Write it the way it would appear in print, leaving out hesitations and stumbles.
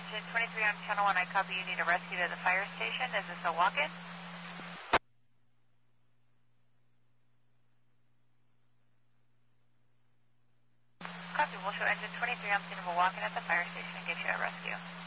Engine 23 on Channel 1, I copy you need a rescue to the fire station. Is this a walk-in? Copy, we'll show Engine 23 on scene of a walk-in at the fire station and get you a rescue.